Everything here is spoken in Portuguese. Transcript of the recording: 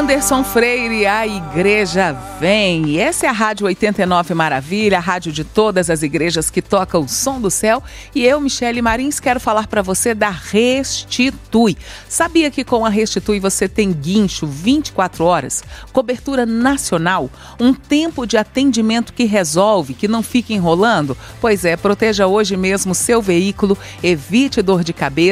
Anderson Freire, a igreja vem. E essa é a Rádio 89 Maravilha, a rádio de todas as igrejas que toca o som do céu. E eu, Michele Marins, quero falar para você da Restitui. Sabia que com a Restitui você tem guincho 24 horas, cobertura nacional, um tempo de atendimento que resolve, que não fica enrolando? Pois é, proteja hoje mesmo seu veículo, evite dor de cabeça.